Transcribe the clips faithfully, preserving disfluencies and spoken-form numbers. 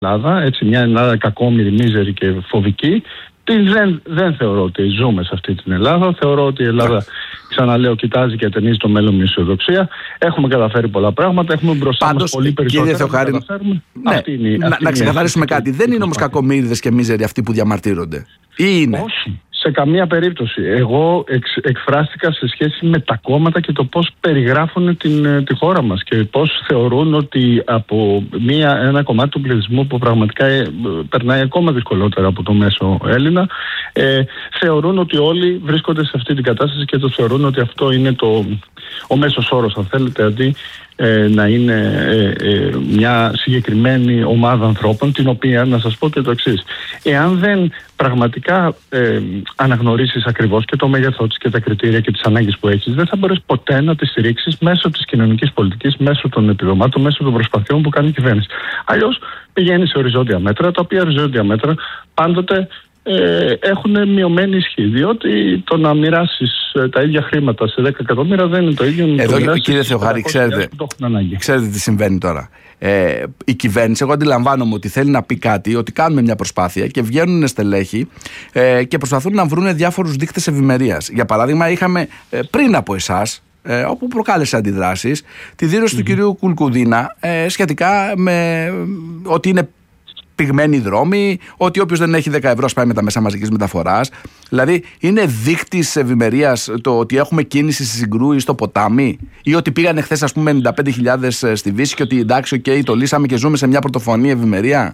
Ελλάδα, έτσι, μια Ελλάδα κακόμοιρη, μίζερη και φοβική. Δεν, δεν θεωρώ ότι ζούμε σε αυτή την Ελλάδα. Θεωρώ ότι η Ελλάδα, ξαναλέω, κοιτάζει και ατενίζει το μέλλον με αισιοδοξία. Έχουμε καταφέρει πολλά πράγματα. Έχουμε μπροστά Πάντως, μας πολύ περισσότερα. Κύριε Θεοχάρη, ναι, αυτή είναι, να, αυτή να ξεκαθαρίσουμε είναι κάτι. Δεν είναι όμως κακομοίριδες και μίζεροι αυτοί που διαμαρτύρονται. Ή είναι? Όχι. Σε καμία περίπτωση. Εγώ εξ, εκφράστηκα σε σχέση με τα κόμματα και το πώς περιγράφουν την, τη χώρα μας και πώς θεωρούν ότι από μια, ένα κομμάτι του πληθυσμού που πραγματικά ε, περνάει ακόμα δυσκολότερα από το μέσο Έλληνα, ε, θεωρούν ότι όλοι βρίσκονται σε αυτή την κατάσταση και το θεωρούν ότι αυτό είναι το, ο μέσος όρος, αν θέλετε, αντί ε, να είναι ε, ε, μια συγκεκριμένη ομάδα ανθρώπων, την οποία, να σας πω και το εξής, εάν δεν πραγματικά ε, αναγνωρίσεις ακριβώς και το μέγεθό της και τα κριτήρια και τις ανάγκες που έχεις, δεν θα μπορείς ποτέ να τις στηρίξεις μέσω της κοινωνικής πολιτικής, μέσω των επιδομάτων, μέσω των προσπαθειών που κάνει η κυβέρνηση. Αλλιώς πηγαίνει σε οριζόντια μέτρα, τα οποία οριζόντια μέτρα πάντοτε ε, έχουν μειωμένη ισχύ. Διότι το να μοιράσεις τα ίδια χρήματα σε δέκα εκατομμύρια δεν είναι το ίδιο. Εδώ, το κύριε Θεοχάρη, ξέρετε, ξέρετε τι συμβαίνει τώρα. Ε, η κυβέρνηση, εγώ αντιλαμβάνομαι ότι θέλει να πει κάτι, ότι κάνουμε μια προσπάθεια και βγαίνουν στελέχοι ε, και προσπαθούν να βρουν διάφορους δείκτες ευημερίας. Για παράδειγμα, είχαμε ε, πριν από εσάς, ε, όπου προκάλεσε αντιδράσεις, τη δήλωση mm-hmm. του κυρίου Κουλκουδίνα ε, σχετικά με ε, ότι είναι πυγμένοι δρόμοι, ότι όποιος δεν έχει δέκα ευρώ σπάει με τα μέσα μαζικής μεταφοράς. Δηλαδή, είναι δείκτης ευημερίας το ότι έχουμε κίνηση στη Συγκρού ή στο ποτάμι, ή ότι πήγανε χθες, ας πούμε, ενενήντα πέντε χιλιάδες στη Βύση και ότι εντάξει, okay, το λύσαμε και ζούμε σε μια πρωτοφανή ευημερία.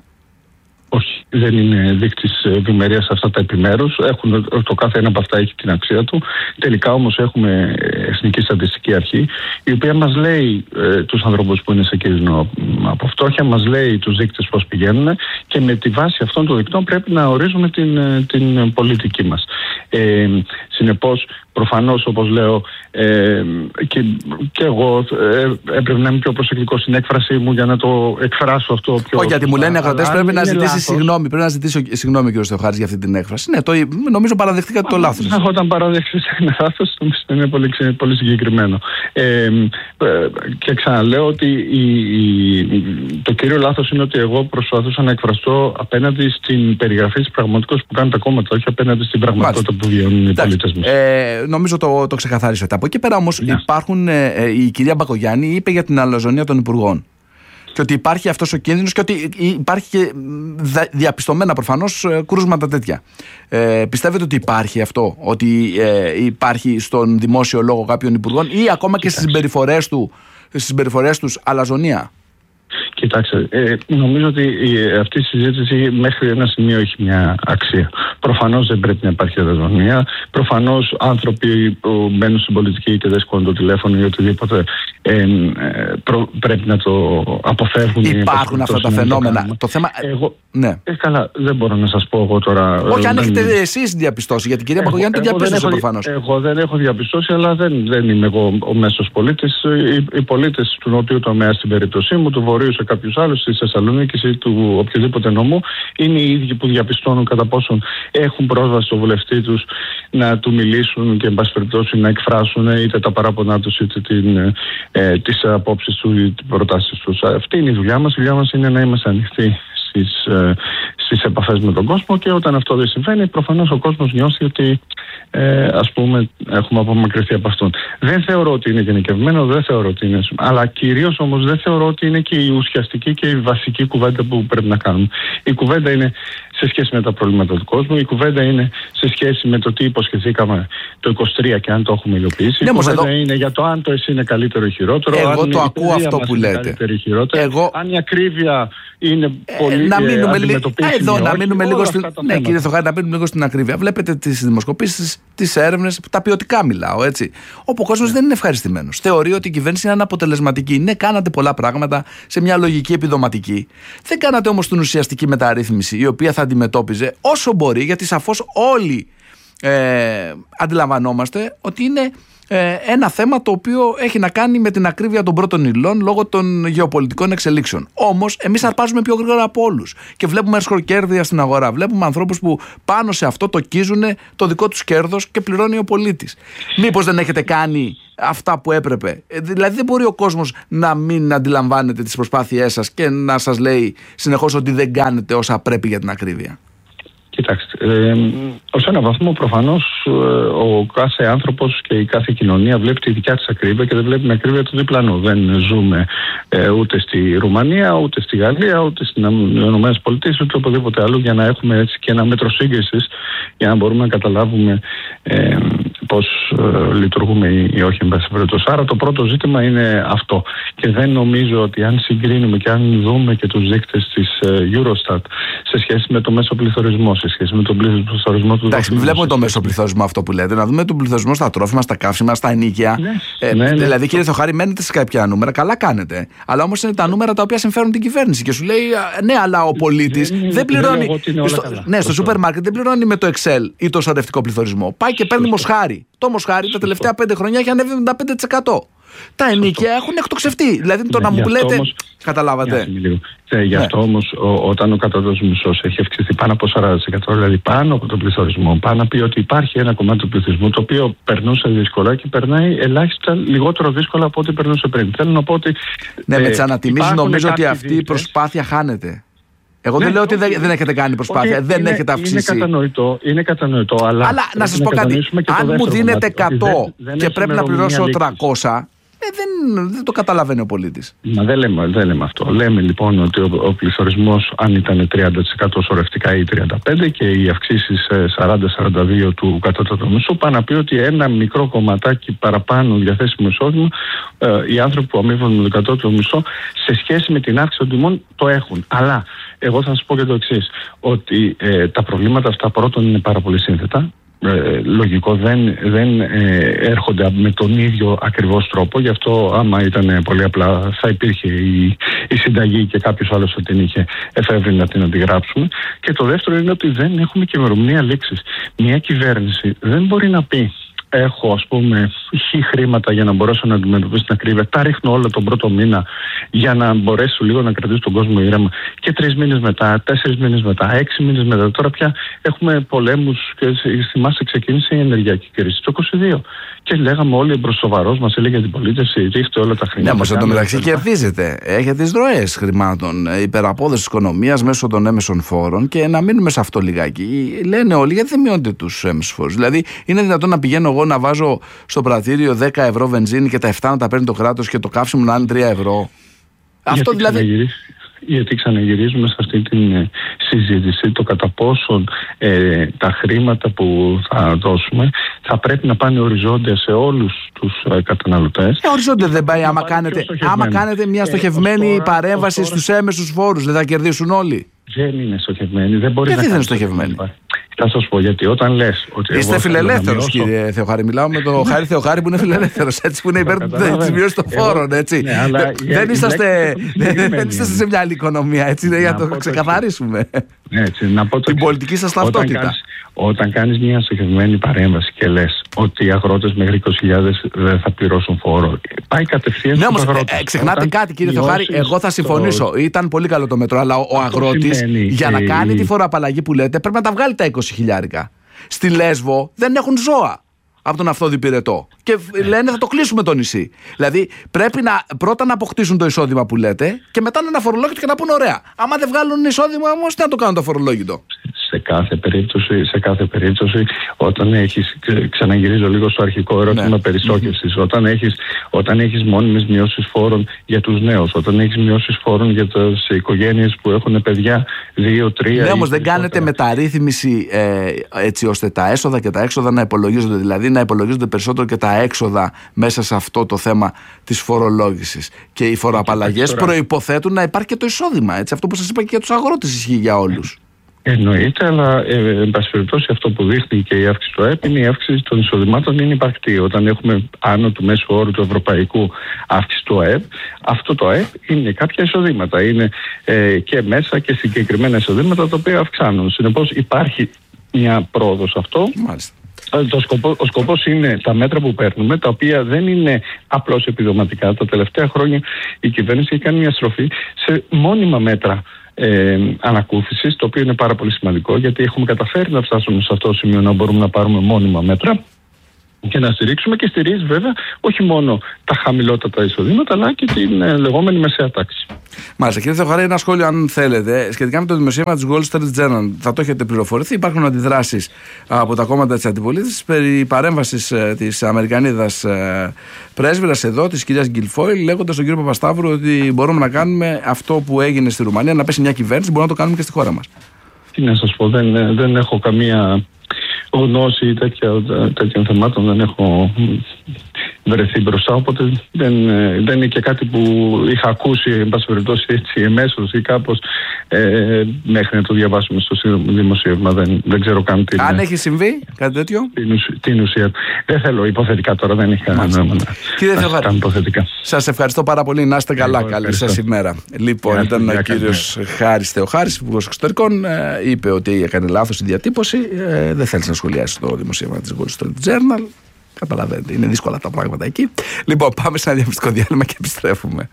Όχι, δεν είναι δείκτης ευημερίας σε αυτά τα επιμέρους. Έχουν, το κάθε ένα από αυτά έχει την αξία του. Τελικά όμως έχουμε Εθνική Στατιστική Αρχή, η οποία μας λέει ε, τους ανθρώπους που είναι σε κίνδυνο από φτώχεια, μας λέει τους δείκτες πώς πηγαίνουν και με τη βάση αυτών των δικτών πρέπει να ορίζουμε την, την πολιτική μας. Ε, συνεπώς, προφανώς, όπως λέω, ε, και, και εγώ ε, έπρεπε να είμαι πιο προσεκτικό στην έκφρασή μου για να το εκφράσω αυτό πιο. Όχι, γιατί μου λένε οι αγροτές πρέπει να ζητήσει συγγνώμη. Πρέπει να ζητήσω συγγνώμη, κύριο Θεοχάρης, για αυτή την έκφραση. Ναι, το, νομίζω παραδεχτήκατε το λάθος. Όταν παραδεχτείς ένα λάθος, είναι πολύ, πολύ συγκεκριμένο. Ε, και ξαναλέω ότι η, η, το κύριο λάθος είναι ότι εγώ προσπαθούσα να εκφραστώ απέναντι στην περιγραφή της πραγματικότητας που κάνουν τα κόμματα, όχι απέναντι στην πραγματικότητα που βιώνουν οι πολίτες μας. Ε, νομίζω το, το ξεκαθαρίσατε. Από εκεί πέρα όμως yeah. υπάρχουν, ε, ε, η κυρία Μπακογιάννη είπε για την αλαζονία των υπουργών. Και ότι υπάρχει αυτός ο κίνδυνος και ότι υπάρχει και διαπιστωμένα προφανώς κρούσματα τέτοια. Ε, πιστεύετε ότι υπάρχει αυτό, ότι ε, υπάρχει στον δημόσιο λόγο κάποιων υπουργών ή ακόμα και στις συμπεριφορές, του, στις συμπεριφορές τους αλαζονία? Κοιτάξτε, ε, νομίζω ότι η, αυτή η συζήτηση μέχρι ένα σημείο έχει μια αξία. Προφανώς δεν πρέπει να υπάρχει αλαζονία. Προφανώς άνθρωποι που μπαίνουν στην πολιτική και δεν σηκώνουν το τηλέφωνο ή οτιδήποτε ε, ε, προ, πρέπει να το αποφεύγουν. Υπάρχουν αυτά τα φαινόμενα. Το, το θέμα... Εγώ, ναι. ε, καλά, δεν μπορώ να σας πω εγώ τώρα. Όχι, αν δεν... έχετε εσείς διαπιστώσει, γιατί η κυρία Μπακογιάννη το διαπίστωσε προφανώς. Εγώ δεν έχω διαπιστώσει, αλλά δεν, δεν είμαι εγώ ο μέσος πολίτης. Οι, οι πολίτες του νοτιού τομέα στην περίπτωσή μου, του βορείου σε κάποιους άλλους, της Θεσσαλονίκης ή του οποιοδήποτε νομού, είναι οι ίδιοι που διαπιστώνουν κατά πόσον έχουν πρόσβαση στο βουλευτή τους να του μιλήσουν και εν πάση περιπτώσει να εκφράσουν είτε τα παράπονά τους είτε την, ε, τις απόψεις του ή τις προτάσεις τους. Αυτή είναι η δουλειά μας. Η δουλειά μας είναι να είμαστε ανοιχτοί στις, ε, στις επαφές με τον κόσμο και όταν αυτό δεν συμβαίνει, προφανώς ο κόσμος νιώθει ότι ε, ας πούμε έχουμε απομακρυνθεί από αυτόν. Δεν θεωρώ ότι είναι γενικευμένο, δεν θεωρώ ότι είναι, αλλά κυρίως όμως δεν θεωρώ ότι είναι και η ουσιαστική και η βασική κουβέντα που πρέπει να κάνουμε. Η κουβέντα είναι σε σχέση με τα προβλήματα του κόσμου, η κουβέντα είναι σε σχέση με το τι υποσχεθήκαμε το είκοσι τρία και αν το έχουμε υλοποιήσει. Ναι, η κουβέντα εδώ... είναι για το αν το εσύ είναι καλύτερο ή χειρότερο. Εγώ αν το ακούω αυτό που λέτε. Εγώ... Αν η ακρίβεια είναι πολύ ε, να μείνουμε, λι... εδώ, να μείνουμε λίγο στην... Ναι, κύριε Θεοχάρη, να μείνουμε λίγο στην ακρίβεια. Βλέπετε τις δημοσκοπήσεις, τις έρευνες, τα ποιοτικά μιλάω, έτσι. Όπου ο κόσμος yeah. δεν είναι ευχαριστημένος. Θεωρεί ότι η κυβέρνηση είναι αναποτελεσματική. Ναι, κάνατε πολλά πράγματα σε μια λογική επιδοματική. Δεν κάνατε όμως την ουσιαστική μεταρρύθμιση, η οποία θα αντιμετώπιζε όσο μπορεί, γιατί σαφώς όλοι ε, αντιλαμβανόμαστε ότι είναι ε, ένα θέμα το οποίο έχει να κάνει με την ακρίβεια των πρώτων υλών λόγω των γεωπολιτικών εξελίξεων. Όμως, εμείς αρπάζουμε πιο γρήγορα από όλους και βλέπουμε εσχροκέρδεια στην αγορά. Βλέπουμε ανθρώπους που πάνω σε αυτό τοκίζουν το δικό τους κέρδος και πληρώνει ο πολίτης. Μήπως δεν έχετε κάνει αυτά που έπρεπε? Ε, δηλαδή, δεν μπορεί ο κόσμος να μην αντιλαμβάνεται τις προσπάθειές σας και να σας λέει συνεχώς ότι δεν κάνετε όσα πρέπει για την ακρίβεια. Κοιτάξτε, ε, ως έναν βαθμό προφανώς ε, ο κάθε άνθρωπος και η κάθε κοινωνία βλέπει τη δικιά της ακρίβεια και δεν βλέπει την ακρίβεια του διπλανού. Δεν ζούμε ε, ούτε στη Ρουμανία, ούτε στη Γαλλία, ούτε στις ΗΠΑ, ούτε οπουδήποτε άλλο για να έχουμε έτσι και ένα μέτρο σύγκρισης για να μπορούμε να καταλάβουμε ε, πώς ε, λειτουργούμε ή όχι εν πάση περιπτώσει. Άρα το πρώτο ζήτημα είναι αυτό. Και δεν νομίζω ότι αν συγκρίνουμε και αν δούμε και τους δείκτες της ε, Eurostat σε σχέση με το μέσο πληθωρισμό, σε σχέση με τον πληθωρισμό του. Εντάξει, μην βλέπουμε το μέσο πληθωρισμό αυτό που λέτε, να δούμε τον πληθωρισμό στα τρόφιμα, στα καύσιμα, στα ενοίκια. Ναι, ε, ναι, ναι. Δηλαδή, κύριε Θεοχάρη, μένετε σε κάποια νούμερα, καλά κάνετε. Αλλά όμως είναι τα νούμερα τα οποία συμφέρουν την κυβέρνηση και σου λέει, ναι, αλλά ο πολίτης δεν, δεν πληρώνει. Στο, ναι, στο σούπερ μάρκετ δεν πληρώνει με το Excel ή το σωρευτικό πληθωρισμό. Πάει και παίρνει μοσχάρι. Το μοσχάρι τα τελευταία πέντε χρόνια έχει ανέβει εβδομήντα πέντε τοις εκατό. Τα ενοίκια έχουν εκτοξευτεί. Δηλαδή το ναι, να μου λέτε. Όμως, καταλάβατε. Ε, γι' αυτό ναι. όμως όταν ο κατώτατος μισθός έχει αυξηθεί πάνω από σαράντα τοις εκατό, δηλαδή πάνω από τον πληθωρισμό, πάνω να πει ότι υπάρχει ένα κομμάτι του πληθυσμού το οποίο περνούσε δύσκολα και περνάει ελάχιστα λιγότερο δύσκολα από ό,τι περνούσε πριν. Θέλω να πω ότι. Ναι, ε, με τις ανατιμήσεις νομίζω ότι αυτή η προσπάθεια χάνεται. Εγώ ναι, δεν λέω ότι δεν, δεν έχετε κάνει προσπάθεια, δεν είναι, έχετε αυξήσει. Είναι κατανοητό, είναι κατανοητό αλλά, αλλά να σας πω κάτι, αν μου δίνετε εκατό δεν, δεν και πρέπει να πληρώσω τριακόσια, ε, δεν, δεν το καταλαβαίνει ο πολίτης. Μα δεν λέμε, δεν λέμε αυτό. Λέμε λοιπόν ότι ο, ο πληθωρισμός, αν ήταν τριάντα τοις εκατό σωρευτικά ή τριάντα πέντε τοις εκατό και οι αυξήσεις σαράντα με σαράντα δύο τοις εκατό του κατώτατου μισθού, πάνε να πει ότι ένα μικρό κομματάκι παραπάνω διαθέσιμο εισόδημα, ε, οι άνθρωποι που αμείβουν με το κατώτατο μισθό σε σχέση με την αύξηση των τιμών το έχουν. Αλλά εγώ θα σας πω και το εξής, ότι ε, τα προβλήματα αυτά πρώτον είναι πάρα πολύ σύνθετα. Ε, λογικό δεν, δεν ε, έρχονται με τον ίδιο ακριβώς τρόπο, γι' αυτό άμα ήταν πολύ απλά θα υπήρχε η, η συνταγή και κάποιος άλλος θα την είχε εφεύρει να την αντιγράψουμε. Και το δεύτερο είναι ότι δεν έχουμε και ημερομηνία λήξης. Μια κυβέρνηση δεν μπορεί να πει έχω ας πούμε χι χρήματα για να μπορέσω να αντιμετωπίσω την ακρίβεια, τα ρίχνω όλα τον πρώτο μήνα για να μπορέσω λίγο να κρατήσω τον κόσμο ήρεμα και τρεις μήνες μετά, τέσσερις μήνες μετά, έξι μήνες μετά. Τώρα πια έχουμε πολέμους και θυμάστε ξεκίνησε η ενεργειακή κρίση το είκοσι δύο και λέγαμε όλοι εμπροσοβαρός μας έλεγε την πολίτευση, ρίχτε όλα τα χρήματα. Ναι, όμως εν τω μεταξύ κερδίζετε, έχετε τις ροές χρημάτων, υπεραπόδοση της οικονομίας μέσω των έμεσων φόρων και να μείνουμε σε αυτό λιγάκι. Λένε όλοι γιατί δεν μειώνετε τους έμεσους φόρους. Δηλαδή είναι δυνατόν να πηγαίνω εγώ να βάζω στο πρατήριο δέκα ευρώ βενζίνη και τα επτά να τα παίρνει το κράτος και το καύσιμο να είναι τρία ευρώ. Αυτό δηλαδή. Γιατί ξαναγυρίζουμε σε αυτή τη συζήτηση το κατά πόσον ε, τα χρήματα που θα δώσουμε θα πρέπει να πάνε οριζόντια σε όλους τους ε, καταναλωτές. Ε, οριζόντια δεν πάει άμα κάνετε, άμα κάνετε μια στοχευμένη ε, παρέμβαση τώρα, στους έμεσους φόρους, δεν θα κερδίσουν όλοι. Δεν είναι στοχευμένη. Δεν μπορεί γιατί να δεν είναι στοχευμένη. Θα σας πω γιατί όταν λες ότι. Είστε φιλελεύθερος, κύριε Θεοχάρη. Μιλάω με τον Χάρη Θεοχάρη που είναι φιλελεύθερος. Έτσι που είναι υπέρ της μείωσης των φόρων. Έτσι. Δεν είσαστε σε μια άλλη οικονομία. Έτσι για να το ξεκαθαρίσουμε. Την πολιτική σας ταυτότητα. Όταν κάνεις μια στοχευμένη παρέμβαση και λες ότι οι αγρότες μέχρι είκοσι χιλιάδες δεν θα πληρώσουν φόρο, πάει κατευθείαν στους αγρότες. Ε, ξεχνάτε όταν κάτι, κύριε Θεοχάρη, εγώ θα συμφωνήσω. Το... Ήταν πολύ καλό το μέτρο, αλλά ο αγρότης για να κάνει τη φοροαπαλλαγή που λέτε πρέπει να τα βγάλει τα είκοσι χιλιάρικα. Στη Λέσβο δεν έχουν ζώα από τον αυτοδιπηρετό. Και λένε θα το κλείσουμε το νησί. Δηλαδή πρέπει να, πρώτα να αποκτήσουν το εισόδημα που λέτε και μετά να είναι αφορολόγητο και να πούνε ωραία. Άμα δεν βγάλουν εισόδημα όμως, τι να το κάνουν το αφορολόγητο. Σε κάθε περίπτωση, σε κάθε περίπτωση όταν έχεις, ξαναγυρίζω λίγο στο αρχικό ερώτημα ναι. περιστόχευσης, mm-hmm. όταν έχεις, όταν έχεις μόνιμες μειώσεις φόρων για τους νέους, όταν έχεις μειώσεις φόρων για τις οικογένειες που έχουν παιδιά δύο τρία. Ναι, όμως δεν κάνετε μεταρρύθμιση ε, έτσι ώστε τα έσοδα και τα έξοδα να υπολογίζονται, δηλαδή να υπολογίζονται περισσότερο και τα έξοδα μέσα σε αυτό το θέμα της φορολόγησης. Και οι φοροαπαλλαγές προϋποθέτουν να υπάρχει και το εισόδημα. Έτσι, αυτό που σας είπα και για τους αγρότες ισχύει για όλους. Εννοείται, αλλά ε, εν πάση περιπτώσει αυτό που δείχνει και η αύξηση του ΑΕΠ είναι η αύξηση των εισοδημάτων είναι υπαρκτή. Όταν έχουμε άνω του μέσου όρου του ευρωπαϊκού αύξηση του ΑΕΠ, αυτό το ΑΕΠ είναι κάποια εισοδήματα. Είναι ε, και μέσα και συγκεκριμένα εισοδήματα τα οποία αυξάνουν. Συνεπώς υπάρχει μια πρόοδος αυτό. Μάλιστα. Το σκοπό, ο σκοπός είναι τα μέτρα που παίρνουμε, τα οποία δεν είναι απλώς επιδοματικά. Τα τελευταία χρόνια η κυβέρνηση έχει κάνει μια στροφή σε μόνιμα μέτρα ε, ανακούφισης, το οποίο είναι πάρα πολύ σημαντικό, γιατί έχουμε καταφέρει να φτάσουμε σε αυτό το σημείο να μπορούμε να πάρουμε μόνιμα μέτρα και να στηρίξουμε, και στηρίζει βέβαια όχι μόνο τα χαμηλότατα εισοδήματα, αλλά και την ε, λεγόμενη μεσαία τάξη. Μάλιστα. Κύριε Θεοχαρή, ένα σχόλιο, αν θέλετε, σχετικά με το δημοσίευμα της Wall Street Journal. Θα το έχετε πληροφορηθεί. Υπάρχουν αντιδράσεις από τα κόμματα της αντιπολίτευσης περί παρέμβασης ε, της Αμερικανίδας ε, πρέσβυρας εδώ, της κυρίας Γκιλφόιλ, λέγοντας στον κύριο Παπασταύρου ότι μπορούμε να κάνουμε αυτό που έγινε στη Ρουμανία, να πέσει μια κυβέρνηση, μπορούμε να το κάνουμε και στη χώρα μας. Τι να σας πω, δεν, δεν έχω καμία γνώση τέτοιων θεμάτων, δεν έχω βρεθεί μπροστά, οπότε δεν, δεν είναι και κάτι που είχα ακούσει, εν πάση περιπτώσει, έτσι εμέσως ή κάπως ε, μέχρι να το διαβάσουμε στο δημοσίευμα. Δεν, δεν ξέρω καν τι. Αν έχει συμβεί κάτι τέτοιο. Την ουσία. Δεν θέλω υποθετικά τώρα, δεν έχει κανένα νόημα. Κύριε Θεοχαρή, σας ευχαριστώ πάρα πολύ. Να είστε καλά. Εγώ, καλή σας ημέρα. Λοιπόν, για ήταν ο κύριος Χάρης Θεοχάρης, υπουργός εξωτερικών. Ε, είπε ότι έκανε λάθος η διατύπωση. Ε, δεν θέλει να σχολιάσει το δημοσίευμα της Wall Street Journal. Καταλαβαίνετε, είναι δύσκολα τα πράγματα εκεί. Λοιπόν, πάμε σε ένα διαφημιστικό διάλειμμα και επιστρέφουμε.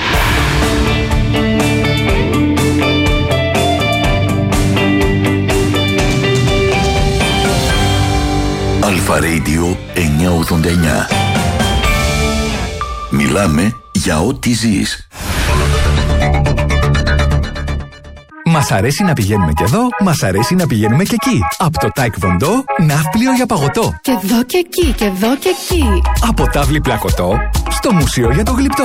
Αλφα Radio εννιακόσια ογδόντα εννιά. Μιλάμε για ό,τι ζεις. Μας αρέσει να πηγαίνουμε και εδώ, μας αρέσει να πηγαίνουμε και εκεί. Από το Taekwondo, ναύπλιο για παγωτό. Και εδώ και εκεί, και εδώ και εκεί. Από τάβλη πλακωτό, στο μουσείο για το γλυπτό.